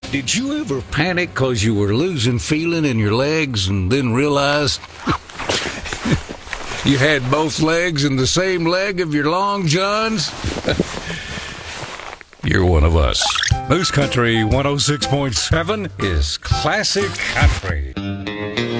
Did you ever panic because you were losing feeling in your legs and then realized you had both legs in the same leg of your long johns? You're one of us. Moose Country 106.7 is classic country.